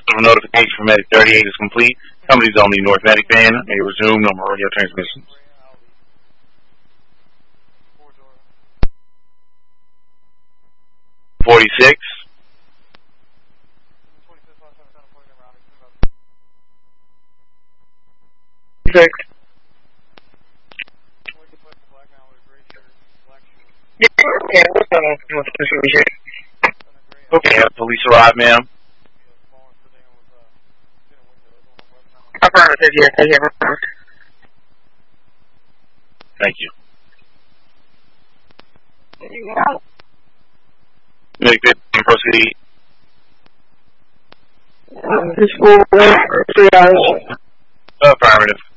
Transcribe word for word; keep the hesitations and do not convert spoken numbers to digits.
Notification for Medic thirty-eight is complete. Company's only North Medic Van may resume normal radio transmissions. forty-six. Six. Yeah, what's going on with the situation? Okay, have police arrive, ma'am. Affirmative, yes, I have affirmative. Thank you. Medic fifteen, proceed. This is for three hours. Affirmative.